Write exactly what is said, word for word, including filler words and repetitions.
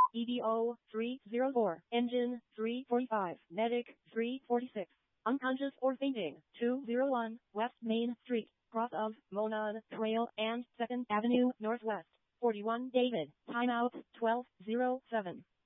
E D O three zero four, engine three forty-five, medic three forty-six, unconscious or fainting two oh one, West Main Street, cross of Monon Trail and second Avenue Northwest, forty-one David, timeout twelve oh seven.